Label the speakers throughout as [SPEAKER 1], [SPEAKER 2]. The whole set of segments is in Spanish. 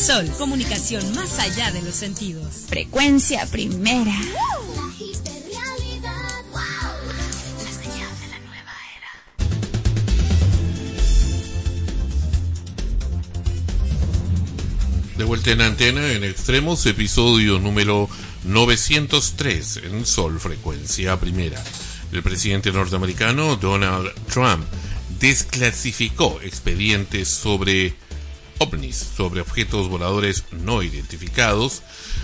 [SPEAKER 1] Sol, comunicación más allá de los sentidos.
[SPEAKER 2] Frecuencia primera.
[SPEAKER 3] De vuelta en antena, en Extremos, episodio número 903 en Sol, frecuencia primera. El presidente norteamericano Donald Trump desclasificó expedientes sobre ovnis, sobre objetos voladores no identificados,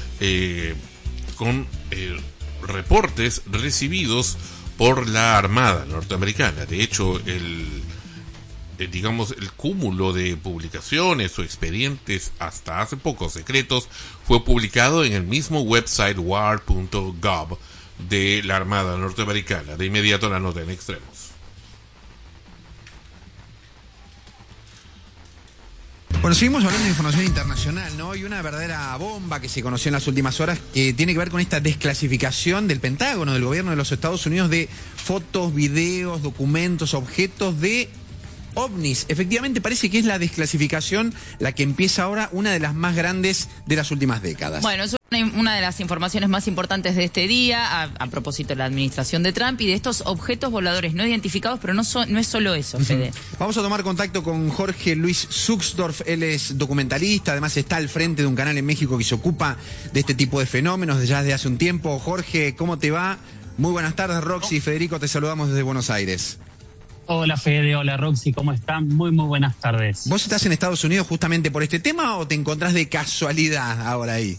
[SPEAKER 3] con reportes recibidos por la Armada norteamericana. De hecho, el cúmulo de publicaciones o expedientes hasta hace poco secretos fue publicado en el mismo website war.gov de la Armada norteamericana. De inmediato la nota en Extremos.
[SPEAKER 4] Bueno, seguimos hablando de información internacional, ¿no? Y una verdadera bomba que se conoció en las últimas horas que tiene que ver con esta desclasificación del Pentágono, del gobierno de los Estados Unidos, de fotos, videos, documentos, objetos de ovnis. Efectivamente parece que es la desclasificación la que empieza ahora, una de las más grandes de las últimas décadas.
[SPEAKER 5] Bueno, es una de las informaciones más importantes de este día, a propósito de la administración de Trump y de estos objetos voladores no identificados, pero no es solo eso, Fede.
[SPEAKER 4] Vamos a tomar contacto con Jorge Luis Zuxdorf. Él es documentalista, además está al frente de un canal en México que se ocupa de este tipo de fenómenos ya desde hace un tiempo. Jorge, ¿cómo te va? Muy buenas tardes, Roxy y Federico, te saludamos desde Buenos Aires.
[SPEAKER 6] Hola Fede, hola Roxy, ¿cómo están? Muy buenas tardes.
[SPEAKER 4] ¿Vos estás en Estados Unidos justamente por este tema o te encontrás de casualidad ahora ahí?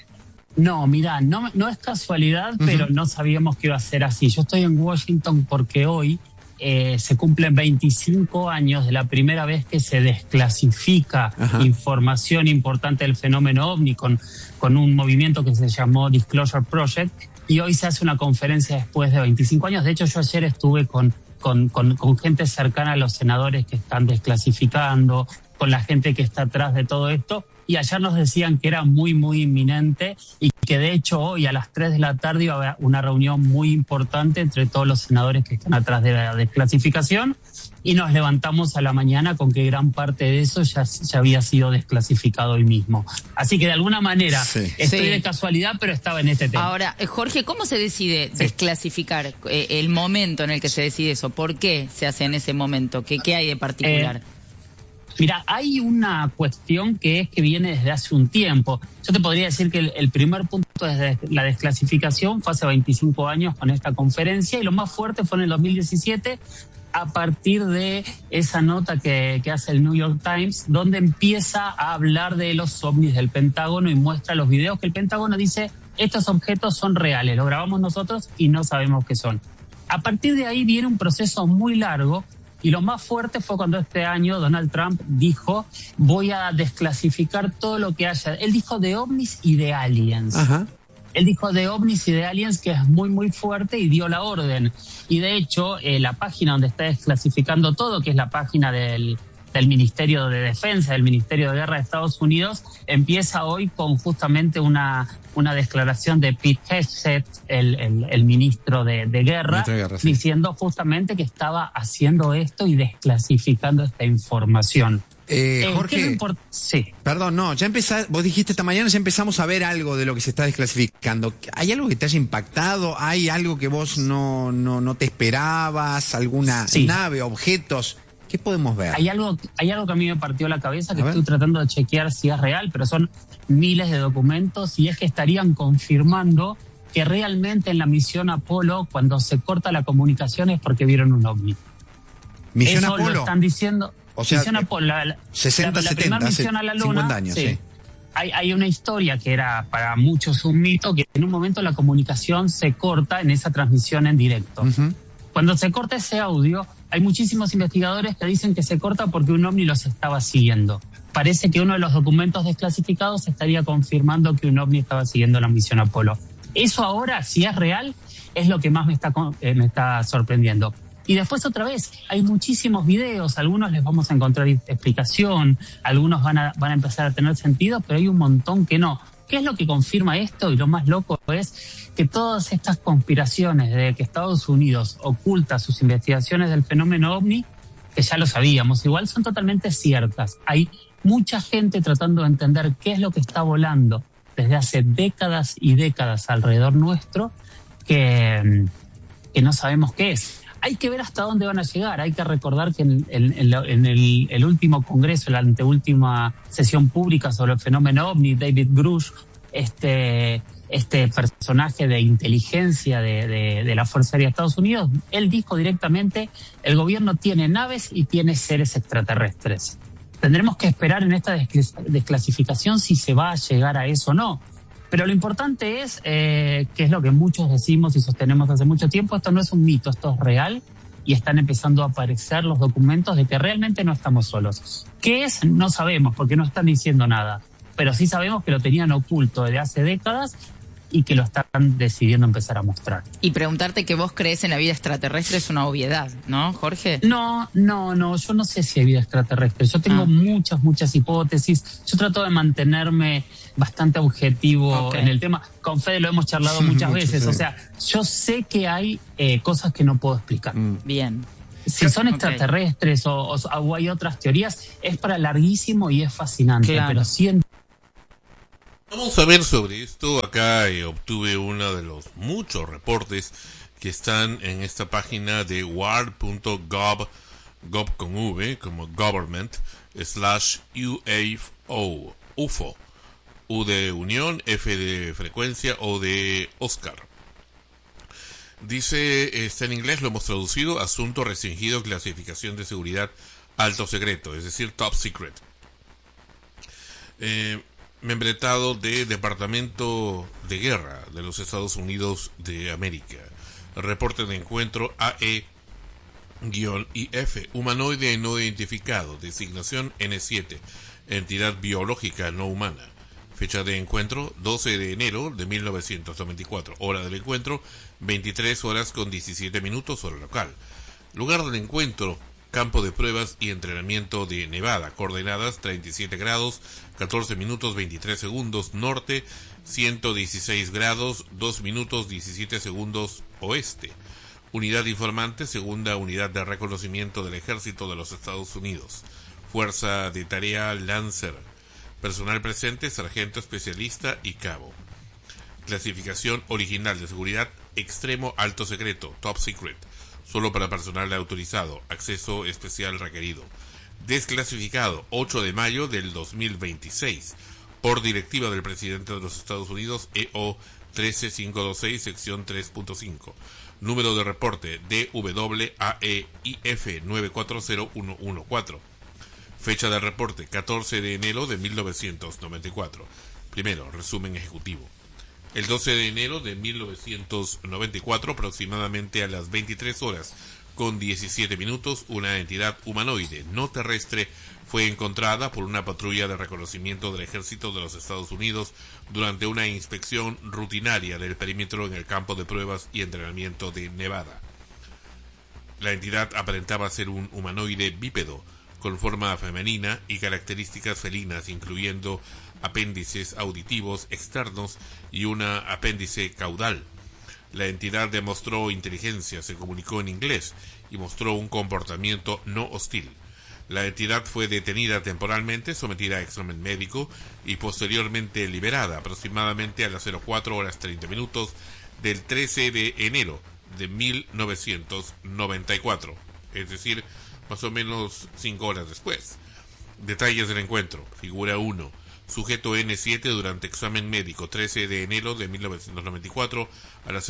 [SPEAKER 6] No, mirá, no es casualidad, pero no sabíamos que iba a ser así. Yo estoy en Washington porque hoy se cumplen 25 años de la primera vez que se desclasifica información importante del fenómeno OVNI con un movimiento que se llamó Disclosure Project, y hoy se hace una conferencia después de 25 años. De hecho, yo ayer estuve con gente cercana a los senadores que están desclasificando, con la gente que está atrás de todo esto, y ayer nos decían que era muy inminente y que de hecho hoy a las 3 de la tarde iba a haber una reunión muy importante entre todos los senadores que están atrás de la desclasificación, y nos levantamos a la mañana con que gran parte de eso ya había sido desclasificado hoy mismo. Así que de alguna manera estoy de casualidad, pero estaba en este tema.
[SPEAKER 5] Ahora, Jorge, ¿cómo se decide desclasificar el momento en el que se decide eso? ¿Por qué se hace en ese momento? ¿Qué hay de particular?
[SPEAKER 6] Mira, hay una cuestión que viene desde hace un tiempo. Yo te podría decir que el primer punto de la desclasificación fue hace 25 años con esta conferencia, y lo más fuerte fue en el 2017, a partir de esa nota que hace el New York Times, donde empieza a hablar de los ovnis del Pentágono y muestra los videos que el Pentágono dice: estos objetos son reales, los grabamos nosotros y no sabemos qué son. A partir de ahí viene un proceso muy largo, y lo más fuerte fue cuando este año Donald Trump dijo: voy a desclasificar todo lo que haya. Él dijo de ovnis y de aliens. Él dijo de ovnis y de aliens, que es muy fuerte, y dio la orden. Y de hecho, la página donde está desclasificando todo, que es la página del Ministerio de Defensa, del Ministerio de Guerra de Estados Unidos, empieza hoy con justamente una declaración de Pete Hegseth, el ministro de Guerra, diciendo justamente que estaba haciendo esto y desclasificando esta información.
[SPEAKER 4] Jorge,
[SPEAKER 6] sí.
[SPEAKER 4] Perdón, no, vos dijiste esta mañana, ya empezamos a ver algo de lo que se está desclasificando. ¿Hay algo que te haya impactado? ¿Hay algo que vos no te esperabas? ¿Alguna nave, objetos? ¿Qué podemos ver?
[SPEAKER 6] Hay algo que a mí me partió la cabeza, que estoy tratando de chequear si es real, pero son miles de documentos, y es que estarían confirmando que realmente en la misión Apolo, cuando se corta la comunicación, es porque vieron un ovni.
[SPEAKER 4] ¿Misión
[SPEAKER 6] Eso
[SPEAKER 4] Apolo?
[SPEAKER 6] Lo están diciendo.
[SPEAKER 4] O sea,
[SPEAKER 6] misión Apolo, la
[SPEAKER 4] 60, 70,
[SPEAKER 6] primera misión a la Luna,
[SPEAKER 4] 50 años, sí.
[SPEAKER 6] Hay una historia que era para muchos un mito, que en un momento la comunicación se corta en esa transmisión en directo. Cuando se corta ese audio, hay muchísimos investigadores que dicen que se corta porque un ovni los estaba siguiendo. Parece que uno de los documentos desclasificados estaría confirmando que un ovni estaba siguiendo la misión Apolo. Eso ahora, si es real, es lo que más me está sorprendiendo. Y después otra vez, hay muchísimos videos, algunos les vamos a encontrar explicación, algunos van a empezar a tener sentido, pero hay un montón que no. ¿Qué es lo que confirma esto? Y lo más loco es que todas estas conspiraciones de que Estados Unidos oculta sus investigaciones del fenómeno OVNI, que ya lo sabíamos, igual son totalmente ciertas. Hay mucha gente tratando de entender qué es lo que está volando desde hace décadas y décadas alrededor nuestro, que no sabemos qué es. Hay que ver hasta dónde van a llegar. Hay que recordar que en el último congreso, la anteúltima sesión pública sobre el fenómeno OVNI, David Grush, este personaje de inteligencia de la Fuerza Aérea de Estados Unidos, él dijo directamente: el gobierno tiene naves y tiene seres extraterrestres. Tendremos que esperar en esta desclasificación si se va a llegar a eso o no. Pero lo importante es, que es lo que muchos decimos y sostenemos hace mucho tiempo, esto no es un mito, esto es real, y están empezando a aparecer los documentos de que realmente no estamos solos. ¿Qué es? No sabemos, porque no están diciendo nada, pero sí sabemos que lo tenían oculto desde hace décadas y que lo están decidiendo empezar a mostrar.
[SPEAKER 5] Y preguntarte que vos crees en la vida extraterrestre es una obviedad, ¿no, Jorge?
[SPEAKER 6] No, yo no sé si hay vida extraterrestre. Yo tengo muchas hipótesis. Yo trato de mantenerme bastante objetivo en el tema. Con Fede lo hemos charlado muchas veces. Sí. O sea, yo sé que hay cosas que no puedo explicar.
[SPEAKER 5] Bien.
[SPEAKER 6] Si son extraterrestres o hay otras teorías, es para larguísimo y es fascinante. Claro. Pero siento...
[SPEAKER 3] Vamos a ver sobre esto. Acá obtuve uno de los muchos reportes que están en esta página de war.gov, gov con V, como government, /UFO, UFO, U de Unión, F de frecuencia, O de Oscar. Dice, está en inglés, lo hemos traducido: asunto restringido, clasificación de seguridad, alto secreto, es decir, top secret. Membretado de Departamento de Guerra de los Estados Unidos de América. Reporte de encuentro AE-IF, humanoide no identificado, designación N7, entidad biológica no humana. Fecha de encuentro 12 de enero de 1994. Hora del encuentro 23 horas con 17 minutos hora local. Lugar del encuentro: campo de pruebas y entrenamiento de Nevada. Coordenadas 37 grados, 14 minutos 23 segundos norte, 116 grados, 2 minutos 17 segundos oeste. Unidad informante, segunda unidad de reconocimiento del Ejército de los Estados Unidos. Fuerza de tarea Lancer. Personal presente, sargento especialista y cabo. Clasificación original de seguridad: extremo alto secreto, top secret. Solo para personal autorizado. Acceso especial requerido. Desclasificado 8 de mayo del 2026. Por directiva del presidente de los Estados Unidos, EO 13526, sección 3.5. Número de reporte DWAEIF 940114. Fecha de reporte 14 de enero de 1994. Primero, resumen ejecutivo. El 12 de enero de 1994, aproximadamente a las 23 horas con 17 minutos, una entidad humanoide no terrestre fue encontrada por una patrulla de reconocimiento del Ejército de los Estados Unidos durante una inspección rutinaria del perímetro en el campo de pruebas y entrenamiento de Nevada. La entidad aparentaba ser un humanoide bípedo, con forma femenina y características felinas, incluyendo apéndices auditivos externos y una apéndice caudal. La entidad demostró inteligencia, se comunicó en inglés y mostró un comportamiento no hostil. La entidad fue detenida temporalmente, sometida a examen médico y posteriormente liberada aproximadamente a las 04:30 del 13 de enero de 1994, es decir, más o menos 5 horas después. Detalles del encuentro. Figura 1. Sujeto N7 durante examen médico 13 de enero de 1994 a las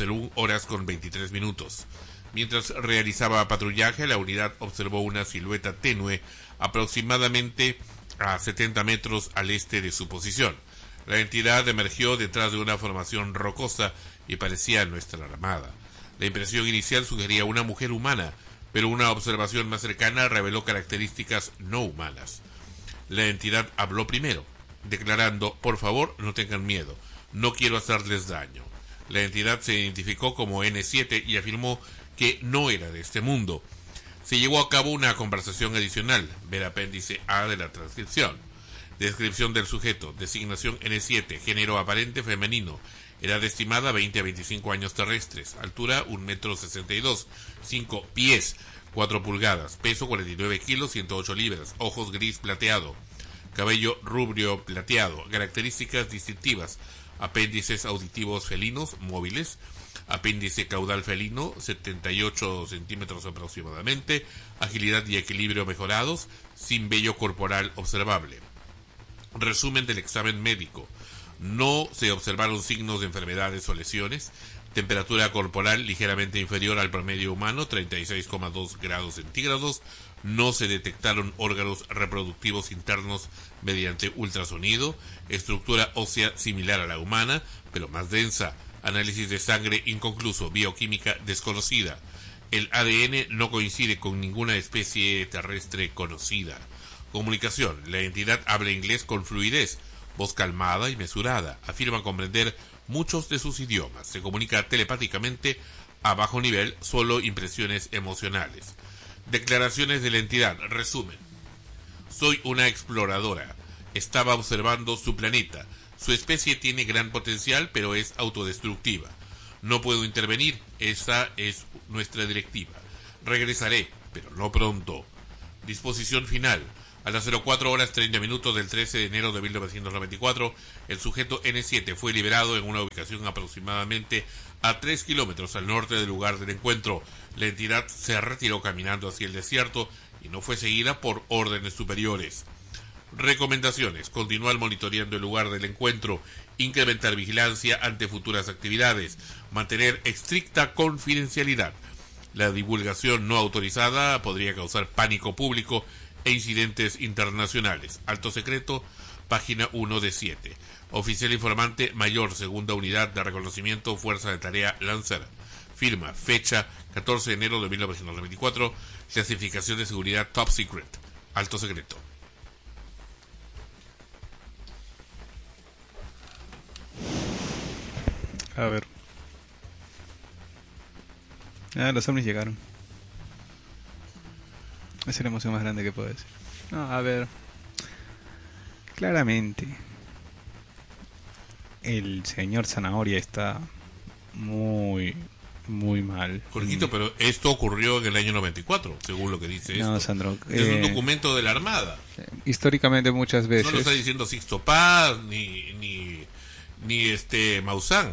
[SPEAKER 3] 01:23. Mientras realizaba patrullaje, la unidad observó una silueta tenue aproximadamente a 70 metros al este de su posición. La entidad emergió detrás de una formación rocosa y parecía no estar armada. La impresión inicial sugería una mujer humana, pero una observación más cercana reveló características no humanas. La entidad habló primero, declarando: por favor, no tengan miedo, no quiero hacerles daño. La entidad se identificó como N7 y afirmó que no era de este mundo. Se llevó a cabo una conversación adicional, ver apéndice A de la transcripción. Descripción del sujeto: designación N7, género aparente femenino, edad estimada 20 a 25 años terrestres, altura 1,62 m, 5 pies, 4 pulgadas, peso 49 kilos, 108 libras, ojos gris plateado, cabello rubio plateado. Características distintivas: apéndices auditivos felinos móviles, apéndice caudal felino 78 centímetros aproximadamente, agilidad y equilibrio mejorados, sin vello corporal observable. Resumen del examen médico: no se observaron signos de enfermedades o lesiones. Temperatura corporal ligeramente inferior al promedio humano, 36,2 grados centígrados. No se detectaron órganos reproductivos internos mediante ultrasonido. Estructura ósea similar a la humana, pero más densa. Análisis de sangre inconcluso. Bioquímica desconocida. El ADN no coincide con ninguna especie terrestre conocida. Comunicación: la entidad habla inglés con fluidez, voz calmada y mesurada. Afirma comprender muchos de sus idiomas. Se comunica telepáticamente a bajo nivel, solo impresiones emocionales. Declaraciones de la entidad. Resumen: soy una exploradora. Estaba observando su planeta. Su especie tiene gran potencial, pero es autodestructiva. No puedo intervenir. Esa es nuestra directiva. Regresaré, pero no pronto. Disposición final: a las 04:30 del 13 de enero de 1994, el sujeto N7 fue liberado en una ubicación aproximadamente a 3 kilómetros al norte del lugar del encuentro. La entidad se retiró caminando hacia el desierto y no fue seguida por órdenes superiores. Recomendaciones: continuar monitoreando el lugar del encuentro, incrementar vigilancia ante futuras actividades, mantener estricta confidencialidad. La divulgación no autorizada podría causar pánico público e incidentes internacionales. Alto secreto, página 1 de 7. Oficial informante mayor, segunda unidad de reconocimiento, fuerza de tarea Lancer. Firma, fecha 14 de enero de 1994. Clasificación de seguridad Top Secret. Alto secreto.
[SPEAKER 7] A ver. Los ovnis llegaron. Esa es la emoción más grande que puedo decir. No, a ver. Claramente, el señor Zanahoria está muy mal.
[SPEAKER 3] Jorgito, pero esto ocurrió en el año 94, según lo que dice esto.
[SPEAKER 7] No, Sandro.
[SPEAKER 3] Es un documento de la Armada.
[SPEAKER 7] Históricamente muchas veces.
[SPEAKER 3] No lo está diciendo Sixto Paz, ni Maussan.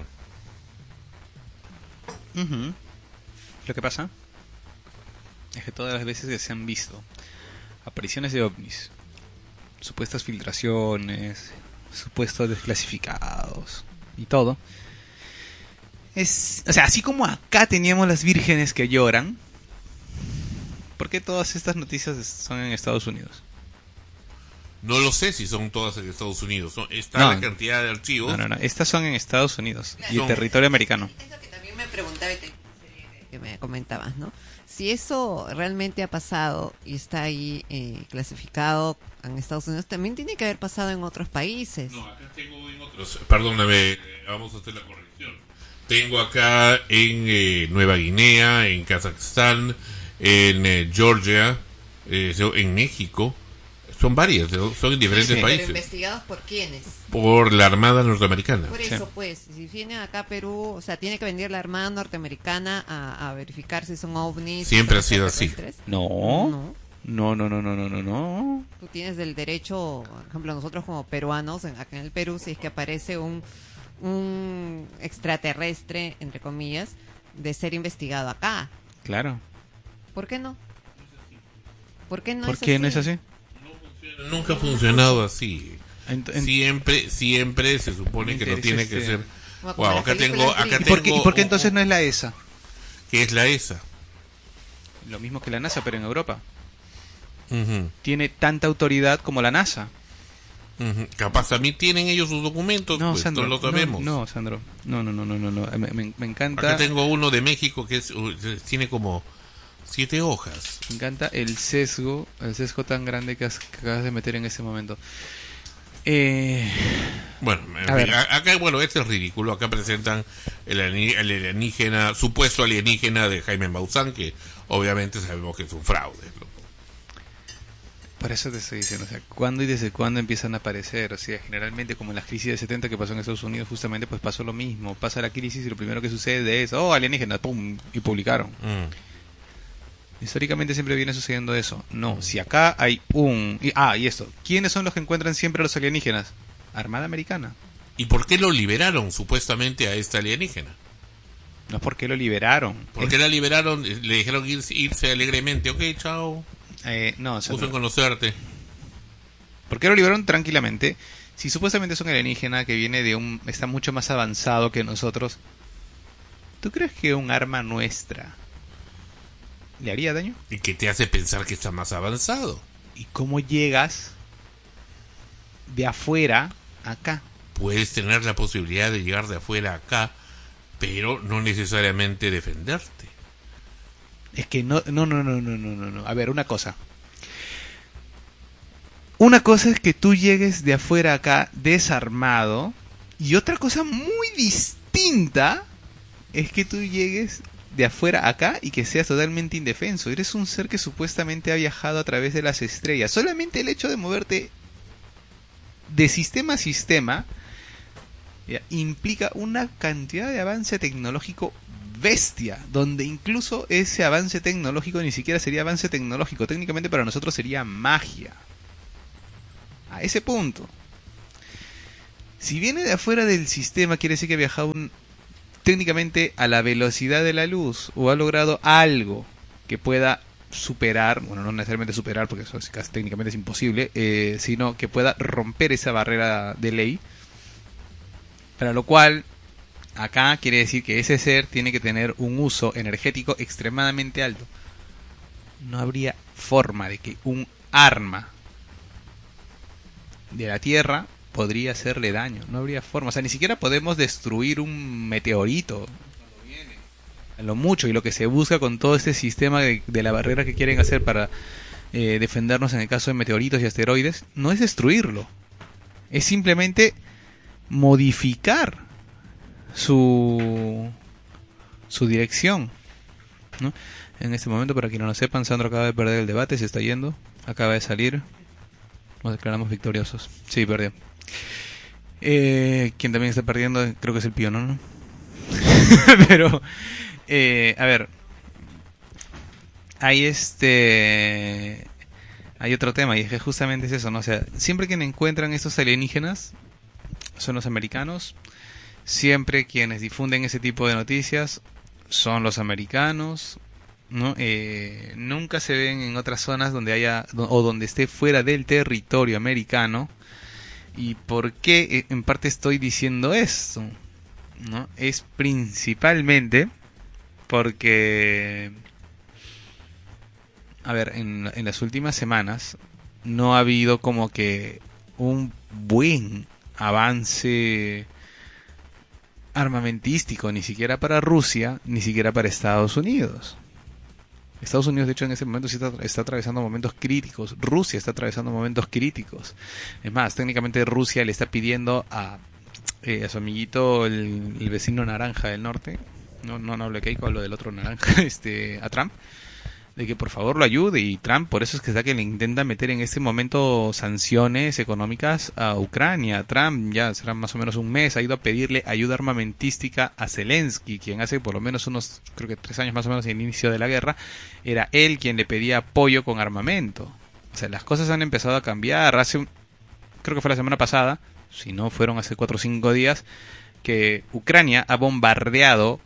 [SPEAKER 7] Lo que pasa es que todas las veces que se han visto apariciones de ovnis, supuestas filtraciones, supuestos desclasificados y todo, o sea, así como acá teníamos las vírgenes que lloran, ¿por qué todas estas noticias son en Estados Unidos?
[SPEAKER 3] No lo sé si son todas en Estados Unidos. La cantidad de archivos.
[SPEAKER 7] No. Estas son en Estados Unidos y en territorio americano.
[SPEAKER 8] Es lo que también me preguntaba y que me comentabas, ¿no? Si eso realmente ha pasado y está ahí clasificado en Estados Unidos, también tiene que haber pasado en otros países.
[SPEAKER 3] No, acá tengo en otros. Perdóname, vamos a hacer la corrección. Tengo acá en Nueva Guinea, en Kazajstán, en Georgia, en México. Son varias, son en diferentes países.
[SPEAKER 8] ¿Pero investigados por quiénes?
[SPEAKER 3] Por la Armada norteamericana.
[SPEAKER 8] Por eso, pues, si viene acá a Perú, o sea, tiene que venir la Armada norteamericana a verificar si son ovnis.
[SPEAKER 3] Siempre ha sido así.
[SPEAKER 7] No.
[SPEAKER 8] Tú tienes el derecho, por ejemplo, nosotros como peruanos, acá en el Perú, si es que aparece un extraterrestre, entre comillas, de ser investigado acá.
[SPEAKER 7] Claro.
[SPEAKER 8] ¿Por qué no? ¿Por qué no
[SPEAKER 7] es así?
[SPEAKER 3] Nunca ha funcionado así. Siempre se supone que no tiene que ser. Wow, acá tengo.
[SPEAKER 7] ¿Y por qué entonces no es la ESA?
[SPEAKER 3] ¿Qué es la ESA?
[SPEAKER 7] Lo mismo que la NASA, pero en Europa. Tiene tanta autoridad como la NASA.
[SPEAKER 3] Capaz también tienen ellos sus documentos.
[SPEAKER 7] No,
[SPEAKER 3] pues,
[SPEAKER 7] Sandro,
[SPEAKER 3] no lo sabemos.
[SPEAKER 7] No, Sandro. No. Me encanta.
[SPEAKER 3] Acá tengo uno de México que tiene como 7 hojas.
[SPEAKER 7] Me encanta el sesgo tan grande que acabas de meter en ese momento.
[SPEAKER 3] Bueno, acá, este es ridículo. Acá presentan el alienígena, supuesto alienígena de Jaime Maussan, que obviamente sabemos que es un fraude, ¿no?
[SPEAKER 7] Por eso te estoy diciendo, o sea, ¿cuándo y desde cuándo empiezan a aparecer? O sea, generalmente como en las crisis de 70 que pasó en Estados Unidos, justamente pues pasó lo mismo. Pasa la crisis y lo primero que sucede es, alienígena, pum, y publicaron. Históricamente siempre viene sucediendo eso. No, si acá hay y esto. ¿Quiénes son los que encuentran siempre a los alienígenas? Armada Americana.
[SPEAKER 3] ¿Y por qué lo liberaron supuestamente a este alienígena?
[SPEAKER 7] No es porque lo liberaron.
[SPEAKER 3] ¿Por qué la liberaron? Le dijeron irse alegremente. Ok, chao.
[SPEAKER 7] No,
[SPEAKER 3] Gusto en conocerte.
[SPEAKER 7] ¿Por qué lo liberaron tranquilamente? Si supuestamente es un alienígena que viene está mucho más avanzado que nosotros, ¿tú crees que un arma nuestra le haría daño?
[SPEAKER 3] ¿Y qué te hace pensar que está más avanzado?
[SPEAKER 7] ¿Y cómo llegas de afuera acá?
[SPEAKER 3] Puedes tener la posibilidad de llegar de afuera acá, pero no necesariamente defenderte.
[SPEAKER 7] Es que no. A ver, una cosa. Una cosa es que tú llegues de afuera acá desarmado, y otra cosa muy distinta es que tú llegues de afuera acá y que seas totalmente indefenso. Eres un ser que supuestamente ha viajado a través de las estrellas. Solamente el hecho de moverte de sistema a sistema implica una cantidad de avance tecnológico bestia, donde incluso ese avance tecnológico ni siquiera sería avance tecnológico, técnicamente para nosotros sería magia. A ese punto. Si viene de afuera del sistema, quiere decir que ha viajado técnicamente a la velocidad de la luz, o ha logrado algo que pueda superar, bueno, no necesariamente superar, porque eso técnicamente es imposible, sino que pueda romper esa barrera de ley, para lo cual acá quiere decir que ese ser tiene que tener un uso energético extremadamente alto. No habría forma de que un arma de la Tierra podría hacerle daño. No habría forma. O sea, ni siquiera podemos destruir un meteorito a lo mucho. Y lo que se busca con todo este sistema de la barrera que quieren hacer para defendernos en el caso de meteoritos y asteroides, no es destruirlo. Es simplemente modificar su dirección, ¿no? En este momento, para quienes no lo sepan, Sandro acaba de perder el debate, se está yendo, acaba de salir, nos declaramos victoriosos. Sí, perdió. Quien también está perdiendo, creo que es el Piono, ¿no? Pero, a ver, hay otro tema, y es que justamente es eso, ¿no? O sea, siempre que encuentran estos alienígenas son los americanos. Siempre quienes difunden ese tipo de noticias son los americanos, ¿no? Nunca se ven en otras zonas donde haya o donde esté fuera del territorio americano. ¿Y por qué en parte estoy diciendo esto? ¿No? Es principalmente porque, a ver, en las últimas semanas no ha habido como que un buen avance armamentístico, ni siquiera para Rusia, ni siquiera para Estados Unidos. Estados Unidos, de hecho, en ese momento sí está atravesando momentos críticos. Rusia está atravesando momentos críticos. Es más, técnicamente Rusia le está pidiendo a su amiguito, el vecino naranja del norte, no hablo de Keiko, hablo del otro naranja, a Trump, de que por favor lo ayude. Y Trump, por eso es que está que le intenta meter en este momento sanciones económicas a Ucrania. Trump ya será más o menos un mes, ha ido a pedirle ayuda armamentística a Zelensky, quien hace por lo menos unos, creo que 3 años más o menos, en el inicio de la guerra, era él quien le pedía apoyo con armamento. O sea, las cosas han empezado a cambiar. Creo que fue la semana pasada, si no fueron hace 4 o 5 días, que Ucrania ha bombardeado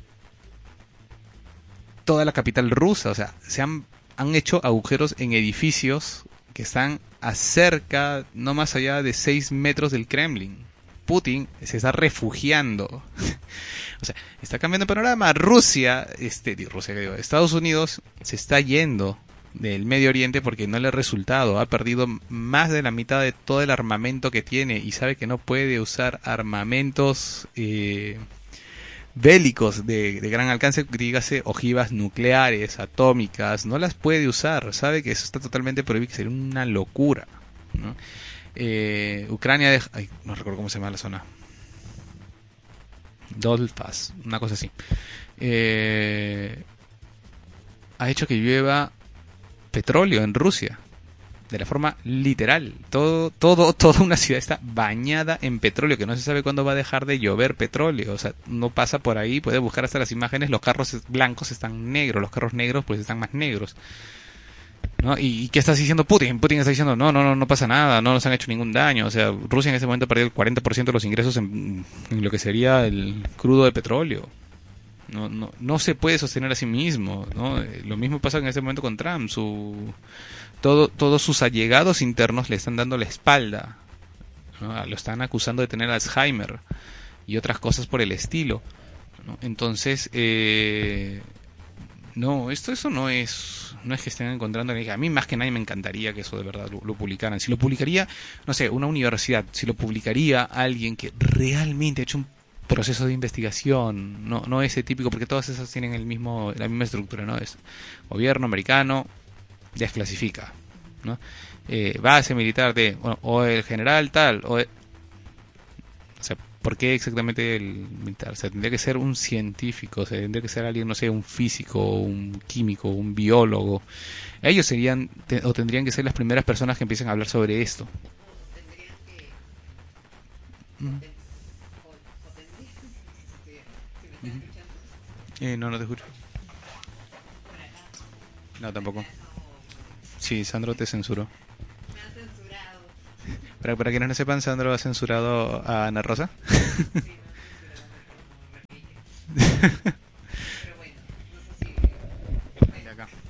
[SPEAKER 7] toda la capital rusa. O sea, se han hecho agujeros en edificios que están a cerca, no más allá de 6 metros del Kremlin. Putin se está refugiando. O sea, está cambiando el panorama. Estados Unidos se está yendo del Medio Oriente porque no le ha resultado. Ha perdido más de la mitad de todo el armamento que tiene y sabe que no puede usar armamentos bélicos de gran alcance, dígase ojivas nucleares, atómicas. No las puede usar. Sabe que eso está totalmente prohibido, que sería una locura, ¿no? Ucrania no recuerdo cómo se llama la zona, Donbass, una cosa así, ha hecho que llueva petróleo en Rusia, de la forma literal. Toda una ciudad está bañada en petróleo, que no se sabe cuándo va a dejar de llover petróleo. O sea, no pasa por ahí, puede buscar hasta las imágenes, los carros blancos están negros, los carros negros pues están más negros, ¿no? ¿Y qué está diciendo Putin? Putin está diciendo, no pasa nada, no nos han hecho ningún daño. O sea, Rusia en ese momento perdió el 40% de los ingresos en lo que sería el crudo de petróleo. No se puede sostener a sí mismo, ¿no? Lo mismo pasa en ese momento con Trump. Todos sus allegados internos le están dando la espalda, ¿no? Lo están acusando de tener Alzheimer y otras cosas por el estilo, ¿no? Entonces, eso no es que estén encontrando. A mí más que nadie me encantaría que eso de verdad lo publicaran. Si lo publicaría, no sé, una universidad, si lo publicaría alguien que realmente ha hecho un proceso de investigación, no ese típico, porque todas esas tienen la misma estructura, ¿no? Es gobierno americano desclasifica, ¿no? Base militar o el general tal, o sea, ¿por qué exactamente el militar? O sea, tendría que ser un científico, o sea, tendría que ser alguien, no sé, un físico, un químico, un biólogo. Ellos serían, o tendrían que ser las primeras personas que empiecen a hablar sobre esto. No te escucho. No, tampoco. Sí, Sandro te censuró. Me ha censurado. Para quienes no sepan, Sandro ha censurado a Ana Rosa. Pero bueno, no sé si... acá.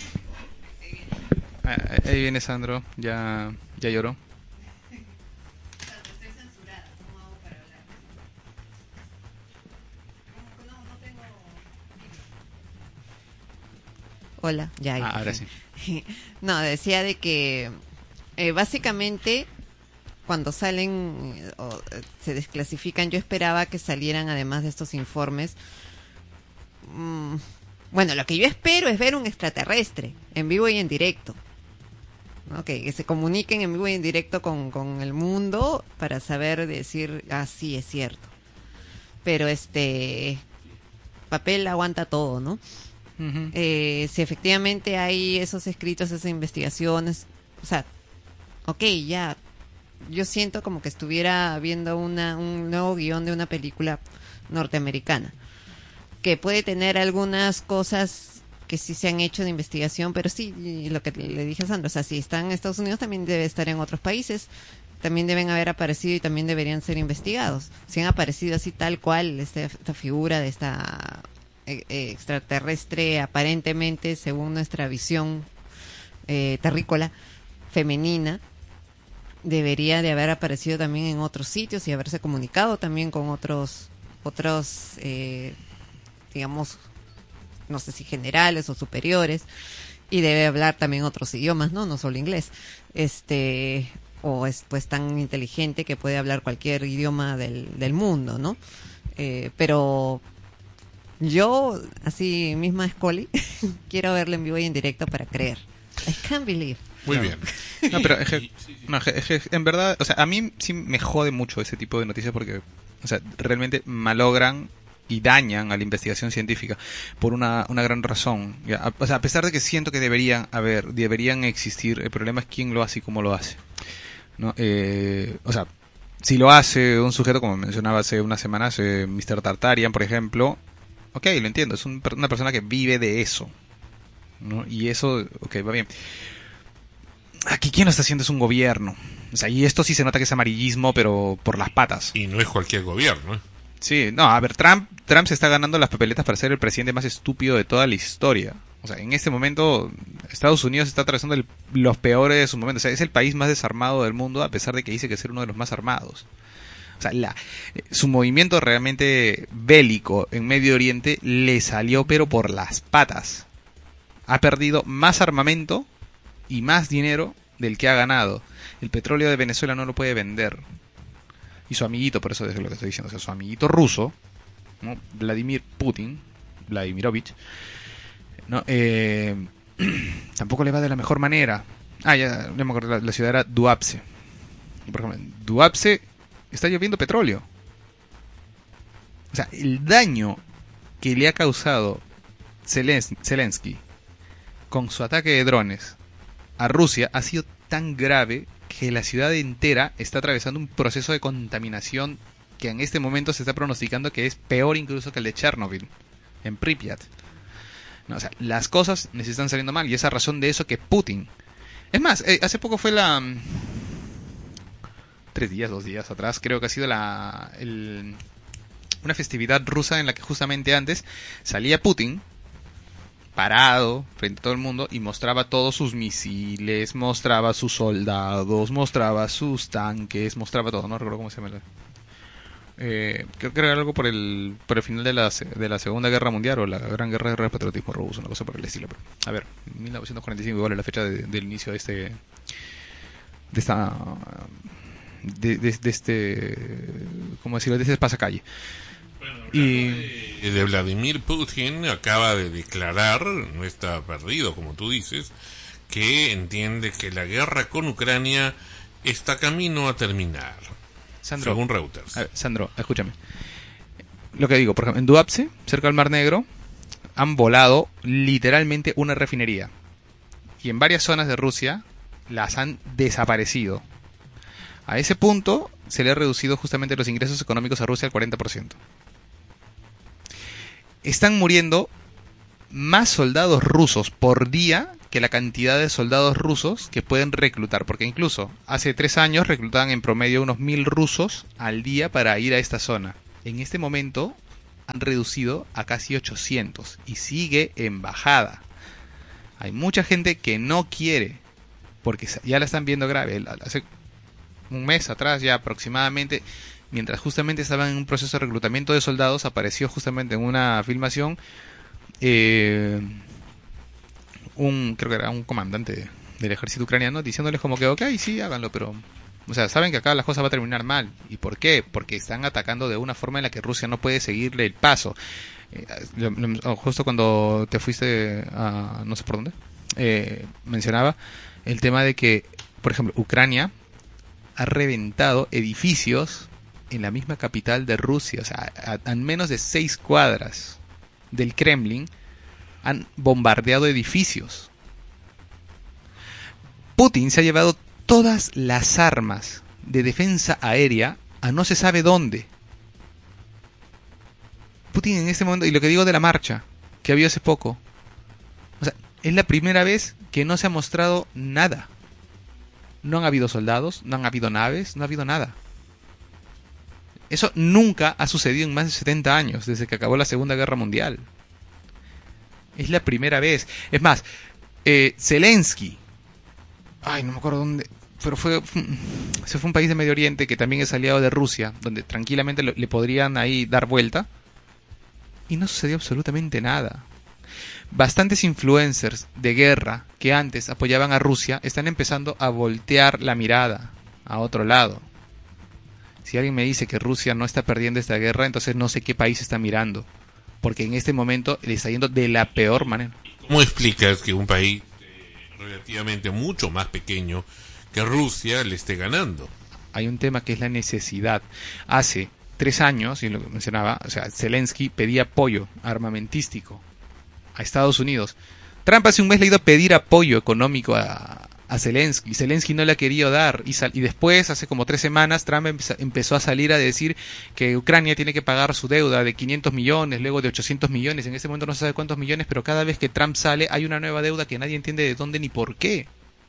[SPEAKER 7] Ahí viene Sandro, ya lloró. Estoy censurada, ¿cómo hago para hablar? No tengo...
[SPEAKER 8] Hola, ya.
[SPEAKER 7] Ahora sí.
[SPEAKER 8] No, decía de que básicamente cuando salen o se desclasifican, yo esperaba que salieran, además de estos informes, bueno, lo que yo espero es ver un extraterrestre en vivo y en directo, ¿no? Que se comuniquen en vivo y en directo con el mundo para saber decir, sí, es cierto. Pero papel aguanta todo, ¿no? Uh-huh. Si efectivamente hay esos escritos, esas investigaciones, o sea, ya, yo siento como que estuviera viendo un nuevo guión de una película norteamericana, que puede tener algunas cosas que sí se han hecho de investigación, pero sí, lo que le dije a Sandro, o sea, si están en Estados Unidos, también debe estar en otros países, también deben haber aparecido y también deberían ser investigados. Si han aparecido así tal cual esta figura de esta extraterrestre, aparentemente, según nuestra visión terrícola femenina, debería de haber aparecido también en otros sitios y haberse comunicado también con otros digamos, no sé si generales o superiores, y debe hablar también otros idiomas, no solo inglés, o es pues tan inteligente que puede hablar cualquier idioma del mundo, ¿no? Pero yo, así misma Scully, quiero verlo en vivo y en directo para creer. I can't believe.
[SPEAKER 3] Muy bien.
[SPEAKER 7] No, pero es que en verdad, o sea, a mí sí me jode mucho ese tipo de noticias porque, o sea, realmente malogran y dañan a la investigación científica por una gran razón. ¿Ya? O sea, a pesar de que siento que deberían existir, el problema es quién lo hace y cómo lo hace, ¿no? O sea, si lo hace un sujeto, como mencionaba hace unas semanas, Mr. Tartarian, por ejemplo, ok, lo entiendo, es una persona que vive de eso, ¿no? Y eso, ok, va bien. Aquí quien lo está haciendo es un gobierno. O sea, y esto sí se nota que es amarillismo, pero por las patas.
[SPEAKER 3] Y no es cualquier gobierno, ¿eh?
[SPEAKER 7] Sí, no, a ver, Trump se está ganando las papeletas para ser el presidente más estúpido de toda la historia. O sea, en este momento Estados Unidos está atravesando los peores de sus momentos. O sea, es el país más desarmado del mundo, a pesar de que dice que es uno de los más armados. O sea, su movimiento realmente bélico en Medio Oriente le salió pero por las patas. Ha perdido más armamento y más dinero del que ha ganado. El petróleo de Venezuela no lo puede vender. Y su amiguito, por eso es lo que estoy diciendo, o sea, su amiguito ruso, ¿no? Vladimir Putin, Vladimirovich, ¿no? Tampoco le va de la mejor manera. Ya me acuerdo, la ciudad era Tuapse. Por ejemplo, en Tuapse está lloviendo petróleo. O sea, el daño que le ha causado Zelensky con su ataque de drones a Rusia ha sido tan grave que la ciudad entera está atravesando un proceso de contaminación que en este momento se está pronosticando que es peor incluso que el de Chernobyl, en Pripyat. No, o sea, las cosas nos están saliendo mal y es a razón de eso que Putin... Es más, hace poco fue 2 días atrás, creo que ha sido una festividad rusa en la que justamente antes salía Putin parado frente a todo el mundo y mostraba todos sus misiles, mostraba sus soldados, mostraba sus tanques, mostraba todo, no recuerdo cómo se llama. Creo que era algo por el final de la Segunda Guerra Mundial o la Gran Guerra del Patriotismo Ruso, una cosa por el estilo. Pero, a ver, 1945 igual es la fecha del inicio de este ¿cómo decirlo? De este pasacalle.
[SPEAKER 3] De Vladimir Putin acaba de declarar, no está perdido como tú dices, que entiende que la guerra con Ucrania está camino a terminar.
[SPEAKER 7] Sandro,
[SPEAKER 3] según Reuters.
[SPEAKER 7] A ver, Sandro, escúchame. Lo que digo, por ejemplo, en Tuapse, cerca del Mar Negro, han volado literalmente una refinería. Y en varias zonas de Rusia las han desaparecido. A ese punto se le ha reducido justamente los ingresos económicos a Rusia al 40%. Están muriendo más soldados rusos por día que la cantidad de soldados rusos que pueden reclutar, porque incluso hace 3 años reclutaban en promedio unos 1.000 rusos al día para ir a esta zona. En este momento han reducido a casi 800 y sigue en bajada. Hay mucha gente que no quiere, porque ya la están viendo grave. Hace un mes atrás ya aproximadamente, mientras justamente estaban en un proceso de reclutamiento de soldados, apareció justamente en una filmación creo que era un comandante del ejército ucraniano diciéndoles como que ok, sí, háganlo, pero o sea, saben que acá la cosa va a terminar mal. ¿Y por qué? Porque están atacando de una forma en la que Rusia no puede seguirle el paso. Justo cuando te fuiste a no sé por dónde, mencionaba el tema de que, por ejemplo, Ucrania ha reventado edificios en la misma capital de Rusia, o sea, a menos de 6 cuadras del Kremlin han bombardeado edificios. Putin se ha llevado todas las armas de defensa aérea a no se sabe dónde. Putin en este momento, y lo que digo de la marcha que había hace poco, o sea, es la primera vez que no se ha mostrado nada. No han habido soldados, no han habido naves, no ha habido nada. Eso nunca ha sucedido en más de 70 años, desde que acabó la Segunda Guerra Mundial. Es la primera vez. Es más, Zelensky, no me acuerdo dónde, pero fue un país de Medio Oriente que también es aliado de Rusia, donde tranquilamente le podrían ahí dar vuelta, y no sucedió absolutamente nada. Bastantes influencers de guerra que antes apoyaban a Rusia están empezando a voltear la mirada a otro lado. Si alguien me dice que Rusia no está perdiendo esta guerra, entonces no sé qué país está mirando, porque en este momento le está yendo de la peor manera.
[SPEAKER 3] ¿Cómo explicas que un país relativamente mucho más pequeño que Rusia le esté ganando?
[SPEAKER 7] Hay un tema que es la necesidad. Hace 3 años, y lo que mencionaba, o sea, Zelensky pedía apoyo armamentístico a Estados Unidos. Trump hace un mes le ha ido a pedir apoyo económico a Zelensky. Zelensky no le ha querido dar. Y después, hace como 3 semanas, Trump empezó a salir a decir que Ucrania tiene que pagar su deuda de 500 millones, luego de 800 millones. En este momento no se sabe cuántos millones, pero cada vez que Trump sale hay una nueva deuda que nadie entiende de dónde ni por qué.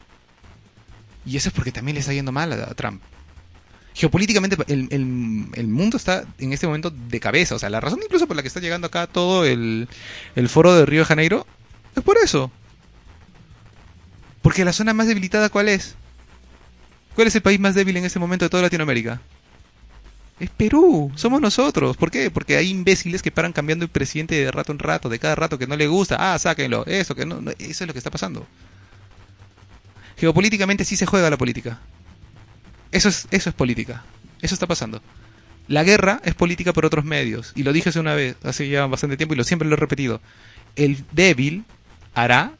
[SPEAKER 7] Y eso es porque también le está yendo mal a Trump. Geopolíticamente el mundo está en este momento de cabeza. O sea, la razón incluso por la que está llegando acá todo el foro de Río de Janeiro es por eso. Porque la zona más debilitada, ¿cuál es? ¿Cuál es el país más débil en este momento de toda Latinoamérica? Es Perú, somos nosotros. ¿Por qué? Porque hay imbéciles que paran cambiando el presidente de rato en rato, de cada rato que no le gusta. Sáquenlo, eso, que no, eso es lo que está pasando. Geopolíticamente sí se juega la política. Eso es política. Eso está pasando. La guerra es política por otros medios. Y lo dije hace una vez, hace ya bastante tiempo, y siempre lo he repetido. El débil hará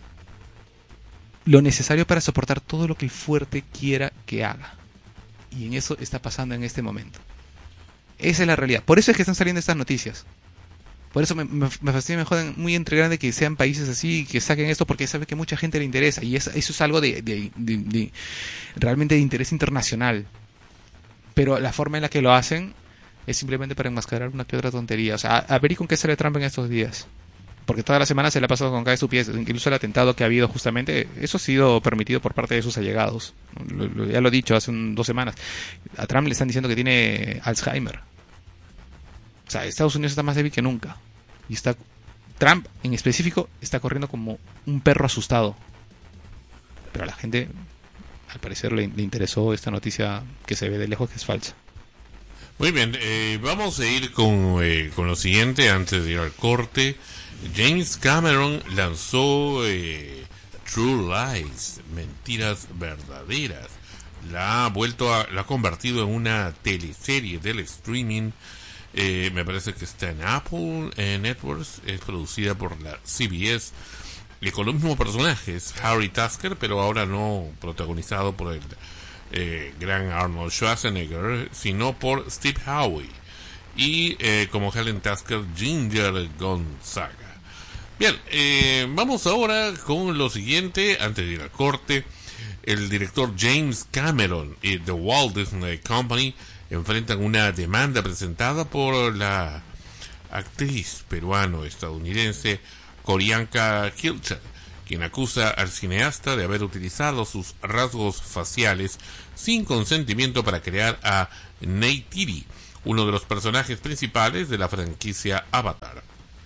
[SPEAKER 7] lo necesario para soportar todo lo que el fuerte quiera que haga. Y en eso está pasando en este momento. Esa es la realidad. Por eso es que están saliendo estas noticias. Por eso me fastidia, me joden muy entre grande que sean países así, que saquen esto, porque sabe que mucha gente le interesa, y eso es algo de realmente de interés internacional. Pero la forma en la que lo hacen es simplemente para enmascarar una que otra tontería. O sea, a ver y con qué sale Trump en estos días. Porque toda la semana se le ha pasado con cada estupidez. Incluso el atentado que ha habido justamente, eso ha sido permitido por parte de sus allegados. Ya lo he dicho hace 2 semanas. A Trump le están diciendo que tiene Alzheimer. O sea, Estados Unidos está más débil que nunca. Y Trump, en específico, está corriendo como un perro asustado. Pero a la gente, al parecer, le interesó esta noticia que se ve de lejos que es falsa.
[SPEAKER 3] Muy bien, vamos a ir con lo siguiente antes de ir al corte. James Cameron lanzó True Lies, Mentiras Verdaderas. La ha convertido en una teleserie del streaming. Me parece que está en Apple Networks. Es producida por la CBS. Con los mismos personajes, Harry Tasker, pero ahora no protagonizado por el gran Arnold Schwarzenegger, sino por Steve Howe. Y como Helen Tasker, Ginger Gonzaga. Bien, vamos ahora con lo siguiente, antes de ir al corte. El director James Cameron y The Walt Disney Company enfrentan una demanda presentada por la actriz peruano-estadounidense Qorianka Kilcher, quien acusa al cineasta de haber utilizado sus rasgos faciales sin consentimiento para crear a Neytiri, uno de los personajes principales de la franquicia Avatar.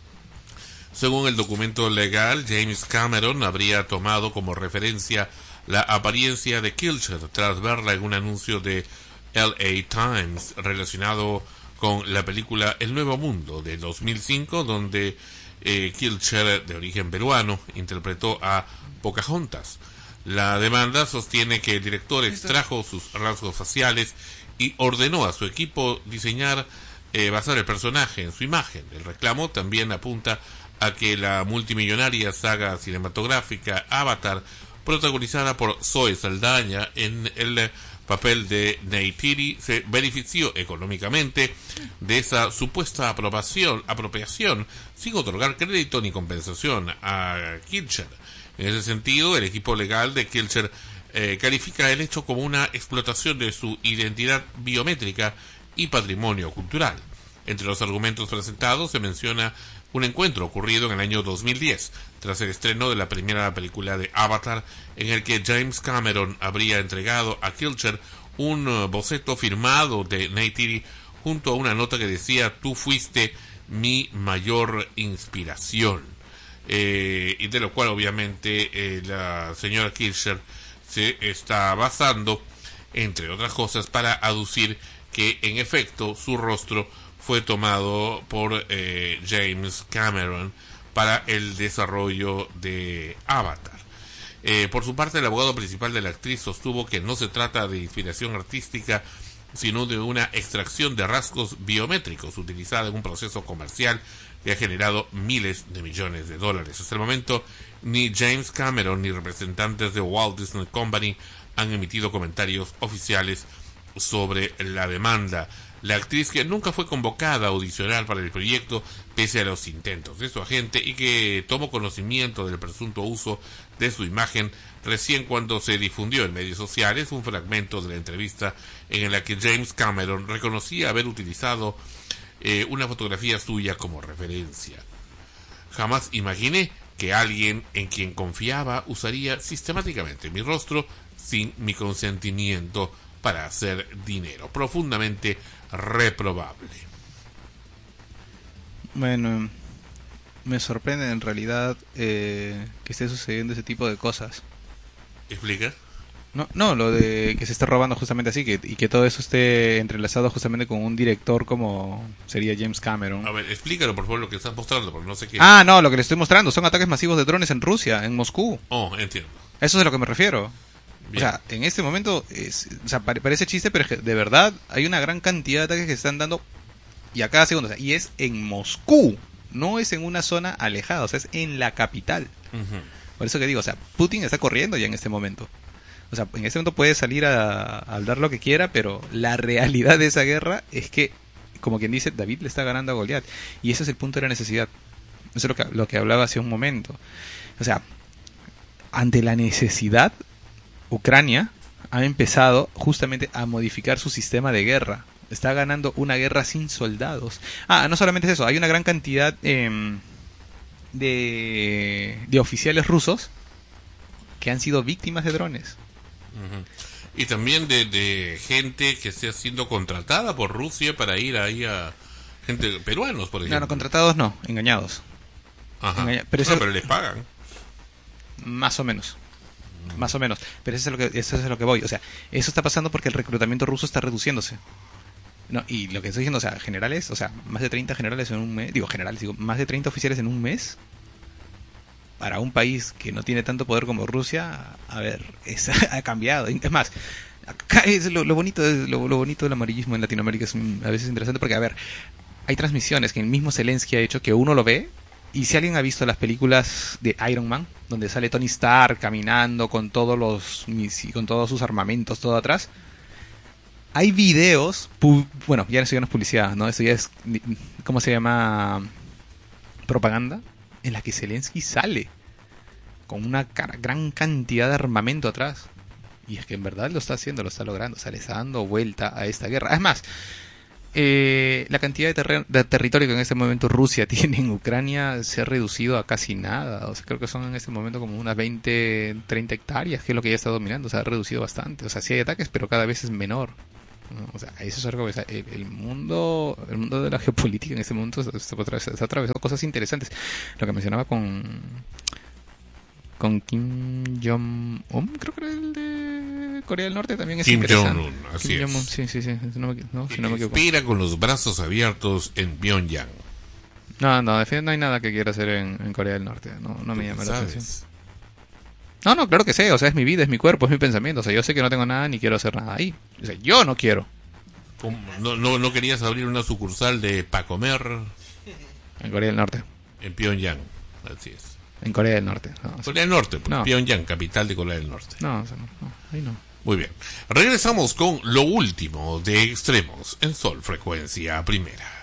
[SPEAKER 3] Según el documento legal, James Cameron habría tomado como referencia la apariencia de Kilcher tras verla en un anuncio de LA Times relacionado con la película El Nuevo Mundo de 2005, donde Kilcher, de origen peruano, interpretó a Pocahontas. La demanda sostiene que el director extrajo sus rasgos faciales y ordenó a su equipo basar el personaje en su imagen. El reclamo también apunta a que la multimillonaria saga cinematográfica Avatar, protagonizada por Zoe Saldaña en el papel de Neytiri, se benefició económicamente de esa supuesta apropiación sin otorgar crédito ni compensación a Kilcher. En ese sentido, el equipo legal de Kilcher califica el hecho como una explotación de su identidad biométrica y patrimonio cultural. Entre los argumentos presentados se menciona un encuentro ocurrido en el año 2010, tras el estreno de la primera película de Avatar, en el que James Cameron habría entregado a Kilcher un boceto firmado de Neytiri junto a una nota que decía: "Tú fuiste mi mayor inspiración", y de lo cual obviamente la señora Kilcher se está basando, entre otras cosas, para aducir que en efecto su rostro fue tomado por James Cameron para el desarrollo de Avatar. Por su parte, el abogado principal de la actriz sostuvo que no se trata de inspiración artística, sino de una extracción de rasgos biométricos utilizada en un proceso comercial que ha generado miles de millones de dólares. Hasta el momento, ni James Cameron ni representantes de Walt Disney Company han emitido comentarios oficiales sobre la demanda. La actriz, que nunca fue convocada a audicionar para el proyecto pese a los intentos de su agente, y que tomó conocimiento del presunto uso de su imagen recién cuando se difundió en medios sociales un fragmento de la entrevista en la que James Cameron reconocía haber utilizado una fotografía suya como referencia. Jamás imaginé que alguien en quien confiaba usaría sistemáticamente mi rostro sin mi consentimiento para hacer dinero. Profundamente reprobable.
[SPEAKER 7] Bueno, me sorprende en realidad que esté sucediendo ese tipo de cosas.
[SPEAKER 3] ¿Explica?
[SPEAKER 7] No, lo de que se esté robando justamente así, y que todo eso esté entrelazado justamente con un director como sería James Cameron.
[SPEAKER 3] A ver, explícalo por favor lo que estás mostrando, porque no sé qué.
[SPEAKER 7] No, lo que le estoy mostrando son ataques masivos de drones en Rusia, en Moscú.
[SPEAKER 3] Oh, entiendo.
[SPEAKER 7] Eso es a lo que me refiero.
[SPEAKER 3] Bien.
[SPEAKER 7] O sea, en este momento, parece chiste, pero es que de verdad hay una gran cantidad de ataques que se están dando y a cada segundo. O sea, y es en Moscú, no es en una zona alejada, o sea, es en la capital.
[SPEAKER 3] Uh-huh.
[SPEAKER 7] Por eso que digo, o sea, Putin está corriendo ya en este momento. O sea, en este momento puede salir a hablar lo que quiera, pero la realidad de esa guerra es que como quien dice, David le está ganando a Goliat. Y ese es el punto de la necesidad. Eso es lo que hablaba hace un momento. O sea, ante la necesidad, Ucrania ha empezado justamente a modificar su sistema de guerra. Está ganando una guerra sin soldados. No solamente es eso, hay una gran cantidad de oficiales rusos que han sido víctimas de drones.
[SPEAKER 3] Y también de gente que esté siendo contratada por Rusia para ir ahí a gente peruanos, por ejemplo.
[SPEAKER 7] No, contratados no, engañados.
[SPEAKER 3] Ajá. Pero les pagan.
[SPEAKER 7] Más o menos. Más o menos. Pero eso es a lo que voy. O sea, eso está pasando porque el reclutamiento ruso está reduciéndose. No, y lo que estoy diciendo, o sea, generales, o sea, más de 30 generales en un mes, más de 30 oficiales en un mes, para un país que no tiene tanto poder como Rusia, a ver, ha cambiado. Es más, acá es lo bonito del amarillismo en Latinoamérica es a veces interesante porque, a ver, hay transmisiones que el mismo Zelensky ha hecho que uno lo ve, y si alguien ha visto las películas de Iron Man, donde sale Tony Stark caminando con todos sus armamentos, todo atrás, hay videos, bueno, ya eso ya no es publicidad, ¿no? Eso ya es, ¿cómo se llama? Propaganda, en la que Zelensky sale con una gran cantidad de armamento atrás. Y es que en verdad lo está haciendo, lo está logrando, o sea, le está dando vuelta a esta guerra. Es más, la cantidad de territorio que en este momento Rusia tiene en Ucrania se ha reducido a casi nada. O sea, creo que son en este momento como unas 20, 30 hectáreas, que es lo que ya está dominando. O sea, ha reducido bastante. O sea, sí hay ataques, pero cada vez es menor, ¿no? O sea, eso es algo que el mundo de la geopolítica en este momento está atravesando cosas interesantes. Lo que mencionaba con Kim Jong-un, creo que era el de Corea del Norte, también es
[SPEAKER 3] Kim
[SPEAKER 7] interesante.
[SPEAKER 3] Jong-un, así
[SPEAKER 7] Kim
[SPEAKER 3] es.
[SPEAKER 7] Jong-un, sí, si no me equivoco.
[SPEAKER 3] Inspira con los brazos abiertos en Pyongyang.
[SPEAKER 7] No, no hay nada que quiera hacer en Corea del Norte. No me llama la atención.
[SPEAKER 3] ¿Sabes?
[SPEAKER 7] No, claro que sé. O sea, es mi vida, es mi cuerpo, es mi pensamiento. O sea, yo sé que no tengo nada ni quiero hacer nada ahí. O sea, yo no quiero.
[SPEAKER 3] ¿No querías abrir una sucursal de pa' comer
[SPEAKER 7] En Corea del Norte.
[SPEAKER 3] en Pyongyang? Así es.
[SPEAKER 7] En Corea del Norte. No,
[SPEAKER 3] Corea del Norte, pues,
[SPEAKER 7] No.
[SPEAKER 3] Pyongyang, capital de Corea del Norte.
[SPEAKER 7] no, ahí no.
[SPEAKER 3] Muy bien. Regresamos con lo último de Extremos en Sol Frecuencia Primera.